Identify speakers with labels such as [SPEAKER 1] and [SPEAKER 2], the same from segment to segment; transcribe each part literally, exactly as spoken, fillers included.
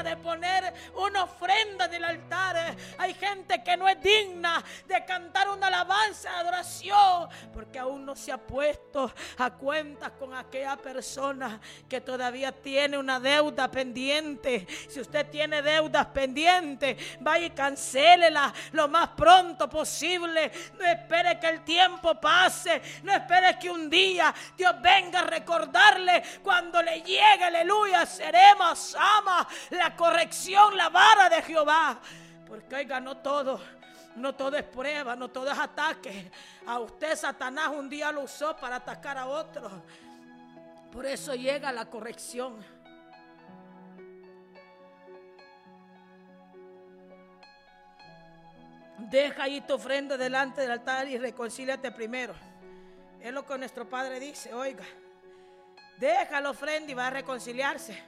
[SPEAKER 1] digna de poner una ofrenda en el altar. Hay gente que no es digna de cantar una alabanza de adoración porque aún no se ha puesto a cuentas con aquella persona que todavía tiene una deuda pendiente. Si usted tiene deudas pendientes, vaya y cancélela lo más pronto posible. No espere que el tiempo pase, no espere que un día Dios venga a recordarle. Cuando le llegue, aleluya, seremos ama la corrección, la vara de Jehová. Porque oiga, no todo, no todo es prueba, no todo es ataque. A usted Satanás un día lo usó para atacar a otro. Por eso llega la corrección. Deja ahí tu ofrenda delante del altar y reconcíliate primero. Es lo que nuestro Padre dice, oiga. Deja la ofrenda y va a reconciliarse.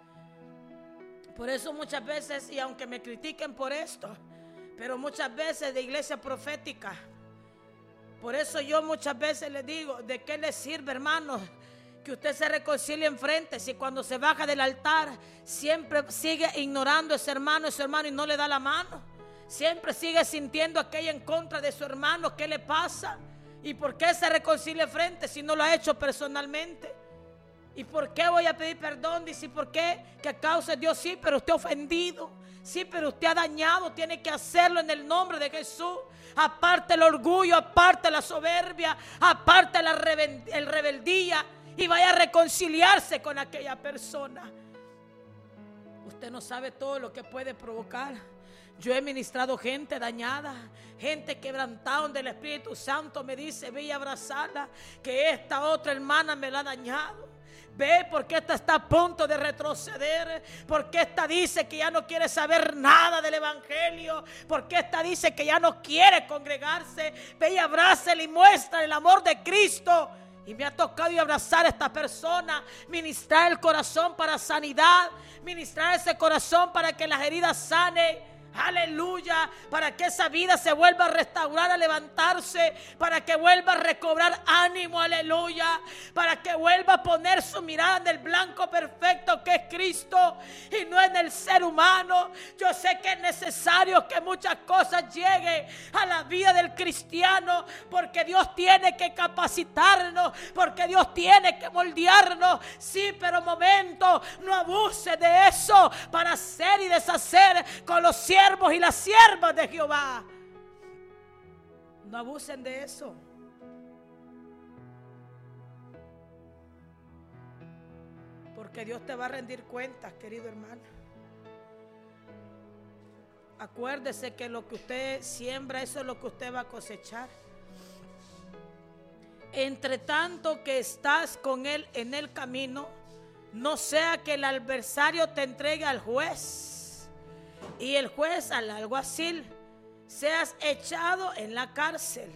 [SPEAKER 1] Por eso muchas veces, y aunque me critiquen por esto, pero muchas veces de iglesia profética, por eso yo muchas veces les digo, ¿de qué les sirve, hermanos, que usted se reconcilie enfrente si cuando se baja del altar siempre sigue ignorando a ese hermano, ese hermano y no le da la mano? Siempre sigue sintiendo aquello en contra de su hermano. ¿Qué le pasa? ¿Y por qué se reconcilia enfrente si no lo ha hecho personalmente? ¿Y por qué voy a pedir perdón? Dice, ¿por qué? Que a causa de Dios, sí, pero usted ha ofendido. Sí, pero usted ha dañado. Tiene que hacerlo en el nombre de Jesús. Aparte el orgullo, aparte la soberbia, aparte la rebel- el rebeldía. Y vaya a reconciliarse con aquella persona. Usted no sabe todo lo que puede provocar. Yo he ministrado gente dañada, gente quebrantada, donde el Espíritu Santo me dice, ve y abrazarla, que esta otra hermana me la ha dañado. Ve porque esta está a punto de retroceder, porque esta dice que ya no quiere saber nada del evangelio, porque esta dice que ya no quiere congregarse. Ve y abrázala y muestra el amor de Cristo. Y me ha tocado y abrazar a esta persona, ministrar el corazón para sanidad, ministrar ese corazón para que las heridas sanen. Aleluya, para que esa vida se vuelva a restaurar, a levantarse, para que vuelva a recobrar ánimo, aleluya, para que vuelva a poner su mirada en el blanco perfecto que es Cristo y no en el ser humano. Yo sé que es necesario que muchas cosas lleguen a la vida del cristiano, porque Dios tiene que capacitarnos, porque Dios tiene que moldearnos. Sí, pero momento, no abuse de eso para hacer y deshacer con los siervos y las siervas de Jehová. No abusen de eso. Porque Dios te va a rendir cuentas, querido hermano. Acuérdese que lo que usted siembra, eso es lo que usted va a cosechar. Entre tanto que estás con él en el camino, no sea que el adversario te entregue al juez y el juez al alguacil, seas echado en la cárcel.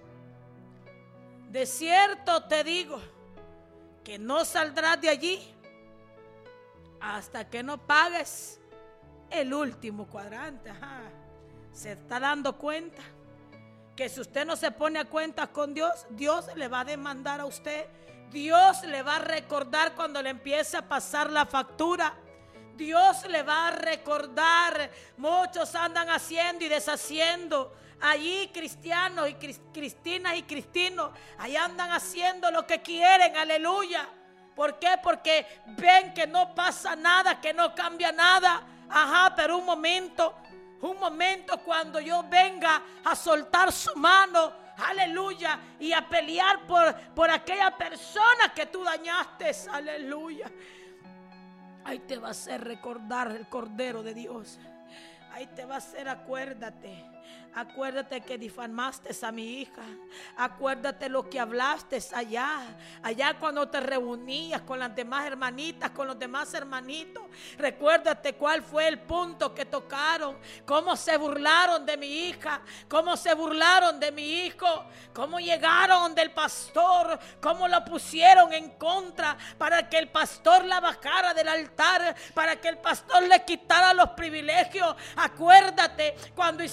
[SPEAKER 1] De cierto te digo que no saldrás de allí hasta que no pagues el último cuadrante. Ajá. Se está dando cuenta que si usted no se pone a cuentas con Dios, Dios le va a demandar a usted. Dios le va a recordar cuando le empiece a pasar la factura. Dios le va a recordar. Muchos andan haciendo y deshaciendo. Allí cristianos y cristinas y cristinos, allí andan haciendo lo que quieren, aleluya. ¿Por qué? Porque ven que no pasa nada, que no cambia nada. Ajá, pero un momento, un momento cuando yo venga a soltar su mano, aleluya, y a pelear por, por aquella persona que tú dañaste, aleluya. Ahí te va a hacer recordar el Cordero de Dios. Ahí te va a hacer, acuérdate. Acuérdate que difamaste a mi hija. Acuérdate lo que hablaste allá. Allá cuando te reunías con las demás hermanitas, con los demás hermanitos. Recuérdate cuál fue el punto que tocaron. Cómo se burlaron de mi hija. Cómo se burlaron de mi hijo. Cómo llegaron del pastor. Cómo lo pusieron en contra para que el pastor la bajara del altar. Para que el pastor le quitara los privilegios. Acuérdate cuando hiciste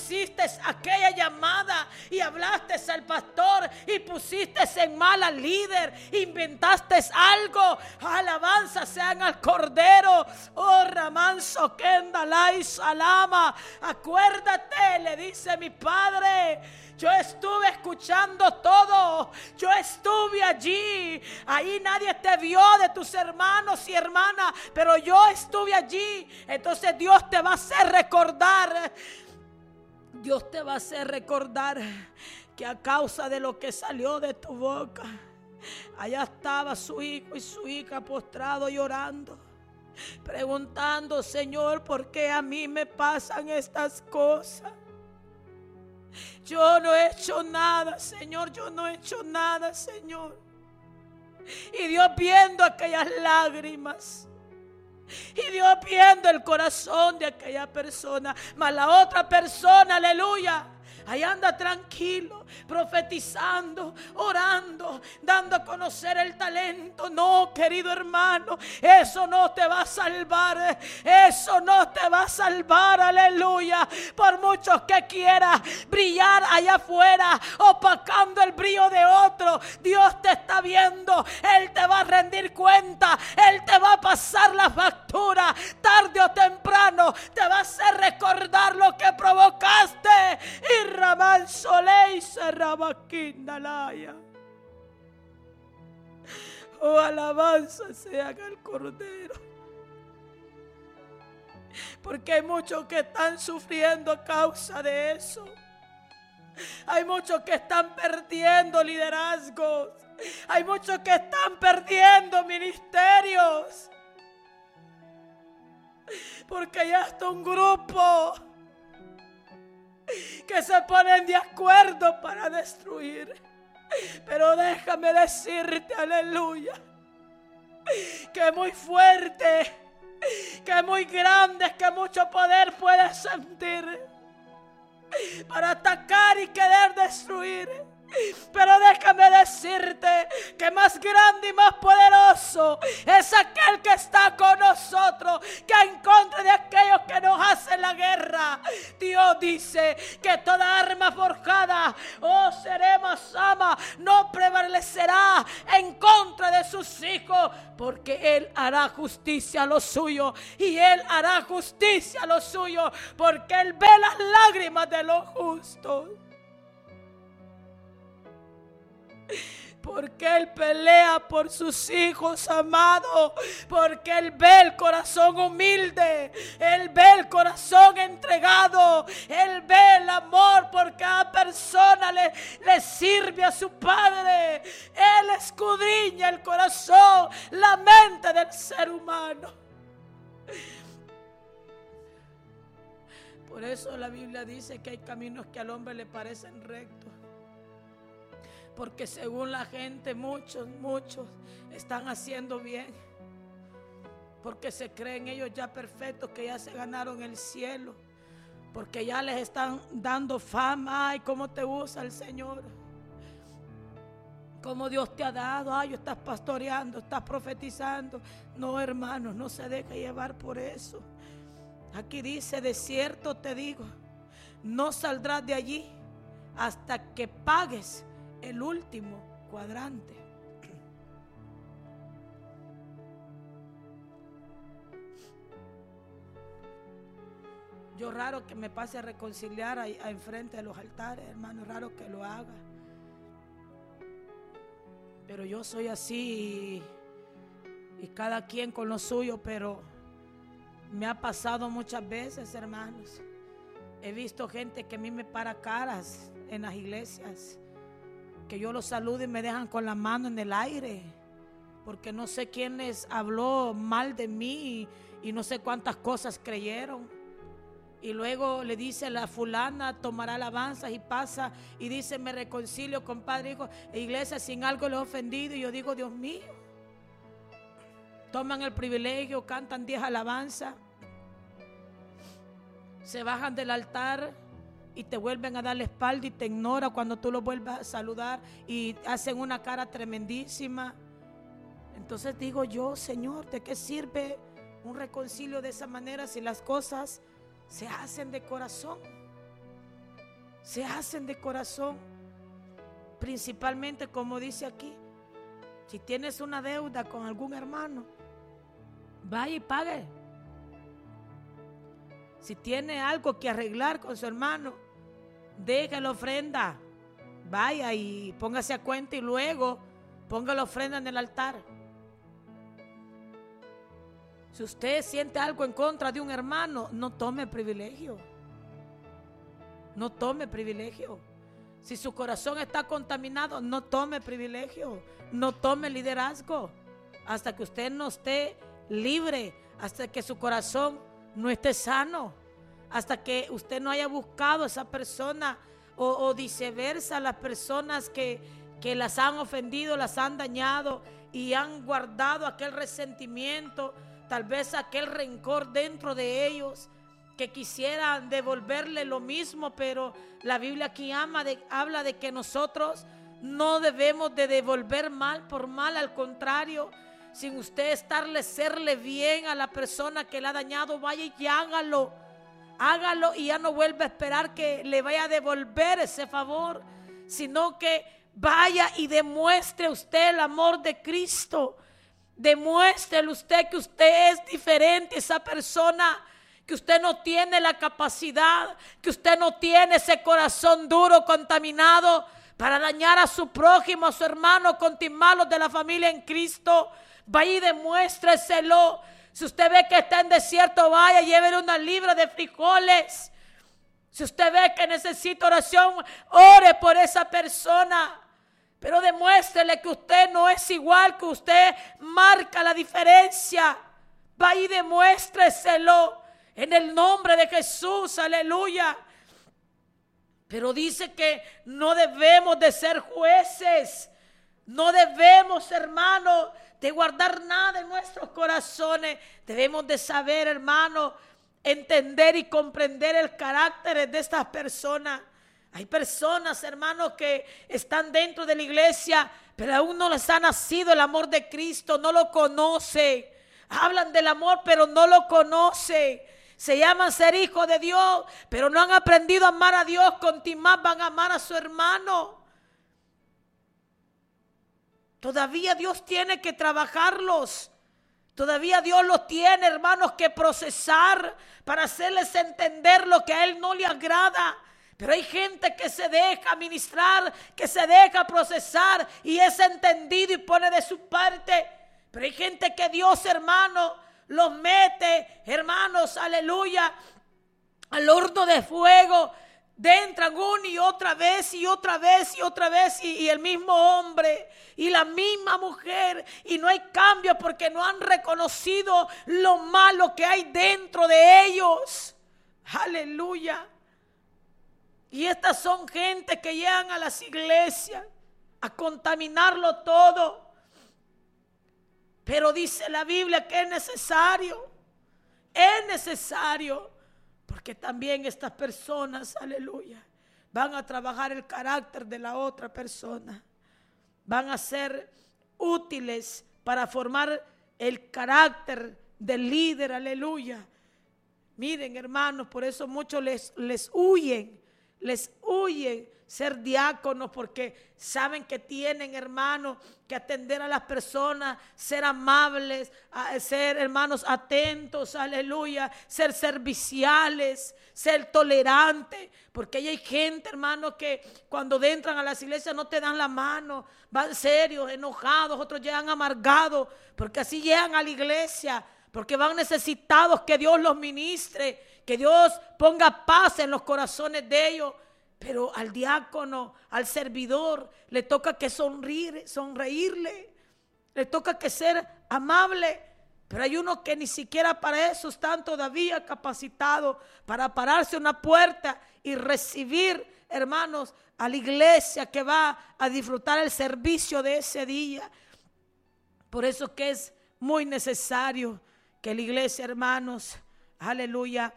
[SPEAKER 1] aquella llamada y hablaste al pastor y pusiste en mal al líder, inventaste algo. Alabanza sean al Cordero. Oh, Ramanso Kendalai Salama. Acuérdate, le dice mi padre, yo estuve escuchando todo, yo estuve allí. Ahí nadie te vio de tus hermanos y hermanas, pero yo estuve allí. Entonces Dios te va a hacer recordar, Dios te va a hacer recordar que a causa de lo que salió de tu boca, allá estaba su hijo y su hija postrado llorando, preguntando: Señor, ¿por qué a mí me pasan estas cosas? Yo no he hecho nada, Señor, yo no he hecho nada, Señor. Y Dios viendo aquellas lágrimas, y Dios viendo el corazón de aquella persona, mas la otra persona, aleluya, ahí anda tranquilo, profetizando, orando, dando a conocer el talento. No, querido hermano, eso no te va a salvar. Eso no te va a salvar, aleluya. Por muchos que quieras brillar allá afuera, opacando el brillo de otro, Dios te está viendo. Él te va a rendir cuenta. Él te va a pasar la factura. Tarde o temprano te va a hacer recordar lo que provocaste. Y Ramal Soleil Rabaquindalaya. Oh, alabanza sea al Cordero. Porque hay muchos que están sufriendo a causa de eso. Hay muchos que están perdiendo liderazgos. Hay muchos que están perdiendo ministerios. Porque ya está un grupo que se ponen de acuerdo para destruir. Pero déjame decirte, aleluya, que muy fuerte, que muy grande, que mucho poder puedes sentir para atacar y querer destruir. Pero déjame decirte que más grande y más poderoso es aquel que está con nosotros, que en contra de aquellos que nos hacen la guerra. Dios dice que toda arma forjada, oh seremos ama, no prevalecerá en contra de sus hijos, porque Él hará justicia a lo suyo, y Él hará justicia a lo suyo, porque Él ve las lágrimas de los justos. Porque Él pelea por sus hijos amados. Porque Él ve el corazón humilde. Él ve el corazón entregado. Él ve el amor por cada persona. Le, le sirve a su Padre. Él escudriña el corazón, la mente del ser humano. Por eso la Biblia dice que hay caminos que al hombre le parecen rectos. Porque según la gente, muchos, muchos están haciendo bien. Porque se creen ellos ya perfectos, que ya se ganaron el cielo. Porque ya les están dando fama. Ay, cómo te usa el Señor. Cómo Dios te ha dado. Ay, estás pastoreando, estás profetizando. No, hermanos, no se deje llevar por eso. Aquí dice: de cierto te digo, no saldrás de allí hasta que pagues el último cuadrante. Yo raro que me pase a reconciliar ahí enfrente de los altares, hermano, raro que lo haga. Pero yo soy así y, y cada quien con lo suyo, pero me ha pasado muchas veces, hermanos. He visto gente que a mí me para caras en las iglesias, que yo los saludo y me dejan con la mano en el aire, porque no sé quién les habló mal de mí y, y no sé cuántas cosas creyeron. Y luego le dice la fulana, tomará alabanzas y pasa y dice: me reconcilio con padre, hijo e iglesia, sin algo le he ofendido. Y yo digo: Dios mío, toman el privilegio, cantan diez alabanzas, se bajan del altar y te vuelven a dar la espalda y te ignora cuando tú los vuelvas a saludar y hacen una cara tremendísima. Entonces digo yo: Señor, ¿de qué sirve un reconcilio de esa manera si las cosas se hacen de corazón? se hacen de corazón. Principalmente, como dice aquí, si tienes una deuda con algún hermano, vaya y pague. Si tiene algo que arreglar con su hermano, deje la ofrenda, vaya y póngase a cuenta y luego ponga la ofrenda en el altar. Si usted siente algo en contra de un hermano, no tome privilegio. No tome privilegio. Si su corazón está contaminado, no tome privilegio. No tome liderazgo. Hasta que usted no esté libre, hasta que su corazón no esté sano, hasta que usted no haya buscado a esa persona o, o viceversa, las personas que, que las han ofendido, las han dañado y han guardado aquel resentimiento, tal vez aquel rencor dentro de ellos, que quisieran devolverle lo mismo, pero la Biblia aquí ama de, habla de que nosotros no debemos de devolver mal por mal, al contrario, sin usted estarle, serle bien a la persona que le ha dañado, vaya y hágalo, hágalo y ya no vuelva a esperar que le vaya a devolver ese favor, sino que vaya y demuestre usted el amor de Cristo, demuestre usted que usted es diferente a esa persona, que usted no tiene la capacidad, que usted no tiene ese corazón duro, contaminado, para dañar a su prójimo, a su hermano, con timarlos de la familia en Cristo. Vaya y demuéstreselo. Si usted ve que está en desierto, vaya, llévele una libra de frijoles. Si usted ve que necesita oración, ore por esa persona. Pero demuéstrele que usted no es igual, que usted marca la diferencia. Vaya y demuéstreselo en el nombre de Jesús, aleluya. Pero dice que no debemos de ser jueces. No debemos, hermano, de guardar nada en nuestros corazones. Debemos de saber, hermano, entender y comprender el carácter de estas personas. Hay personas, hermanos, que están dentro de la iglesia, pero aún no les ha nacido el amor de Cristo, no lo conocen. Hablan del amor, pero no lo conocen. Se llaman ser hijos de Dios, pero no han aprendido a amar a Dios. Con más van a amar a su hermano. Todavía Dios tiene que trabajarlos. Todavía Dios los tiene, hermanos, que procesar para hacerles entender lo que a Él no le agrada. Pero hay gente que se deja ministrar, que se deja procesar y es entendido y pone de su parte. Pero hay gente que Dios, hermano, los mete, hermanos, aleluya, al horno de fuego. Entran una y otra vez y otra vez y otra vez y, y el mismo hombre y la misma mujer, y no hay cambio porque no han reconocido lo malo que hay dentro de ellos. Aleluya. Y estas son gente que llegan a las iglesias a contaminarlo todo. Pero dice la Biblia que es necesario, es necesario, porque también estas personas, aleluya, van a trabajar el carácter de la otra persona. Van a ser útiles para formar el carácter del líder, aleluya. Miren, hermanos, por eso muchos les, les huyen, les huyen ser diáconos, porque saben que tienen, hermanos, que atender a las personas, ser amables, ser, hermanos, atentos, aleluya, ser serviciales, ser tolerantes, porque hay gente, hermanos, que cuando entran a las iglesias no te dan la mano, van serios, enojados, otros llegan amargados, porque así llegan a la iglesia, porque van necesitados que Dios los ministre, que Dios ponga paz en los corazones de ellos. Pero al diácono, al servidor, le toca que sonreír, sonreírle, le toca que ser amable. Pero hay unos que ni siquiera para eso están todavía capacitados, para pararse a una puerta y recibir, hermanos, a la iglesia que va a disfrutar el servicio de ese día. Por eso que es muy necesario que la iglesia, hermanos, aleluya,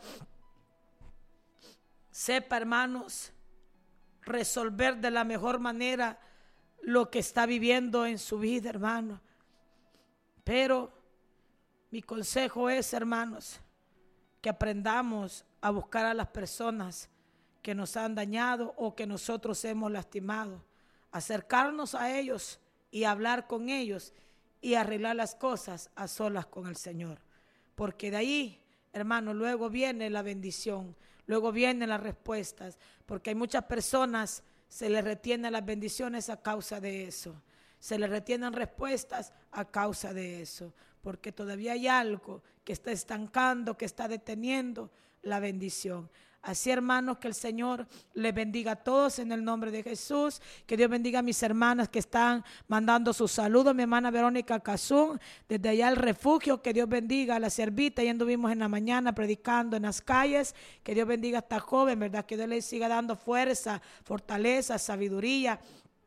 [SPEAKER 1] sepa, hermanos, resolver de la mejor manera lo que está viviendo en su vida, hermano. Pero mi consejo es, hermanos, que aprendamos a buscar a las personas que nos han dañado o que nosotros hemos lastimado. Acercarnos a ellos y hablar con ellos y arreglar las cosas a solas con el Señor. Porque de ahí, hermano, luego viene la bendición, luego vienen las respuestas, porque hay muchas personas, se les retienen las bendiciones a causa de eso, se les retienen respuestas a causa de eso, porque todavía hay algo que está estancando, que está deteniendo la bendición. Así, hermanos, que el Señor les bendiga a todos en el nombre de Jesús. Que Dios bendiga a mis hermanas que están mandando sus saludos. Mi hermana Verónica Cazún, desde allá al refugio. Que Dios bendiga a la servita. Y anduvimos en la mañana predicando en las calles. Que Dios bendiga a esta joven, ¿verdad? Que Dios le siga dando fuerza, fortaleza, sabiduría.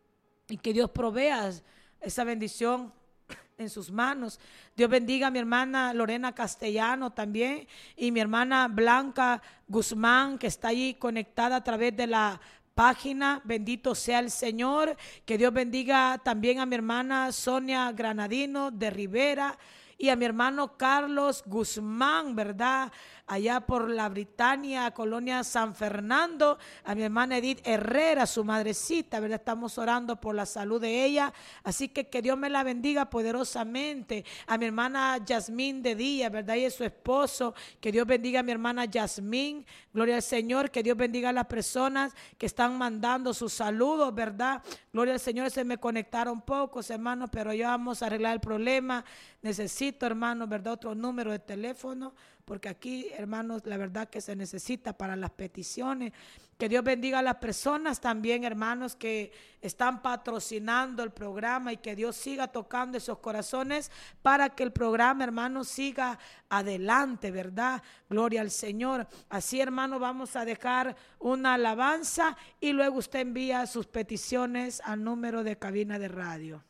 [SPEAKER 1] Y que Dios provea esa bendición en sus manos. Dios bendiga a mi hermana Lorena Castellano también y mi hermana Blanca Guzmán, que está ahí conectada a través de la página. Bendito sea el Señor. Que Dios bendiga también a mi hermana Sonia Granadino de Rivera y a mi hermano Carlos Guzmán, ¿verdad? Allá por la Britania, colonia San Fernando, a mi hermana Edith Herrera, su madrecita, ¿verdad? Estamos orando por la salud de ella, así que que Dios me la bendiga poderosamente. A mi hermana Yasmín de Díaz, ¿verdad? Y a su esposo, que Dios bendiga a mi hermana Yasmín, gloria al Señor, que Dios bendiga a las personas que están mandando sus saludos, ¿verdad? Gloria al Señor. Se me conectaron pocos, hermanos, pero ya vamos a arreglar el problema. Necesito, hermanos, ¿verdad? Otro número de teléfono, porque aquí, hermanos, la verdad que se necesita para las peticiones. Que Dios bendiga a las personas también, hermanos, que están patrocinando el programa y que Dios siga tocando esos corazones para que el programa, hermanos, siga adelante, ¿verdad? Gloria al Señor. Así, hermanos, vamos a dejar una alabanza y luego usted envía sus peticiones al número de cabina de radio.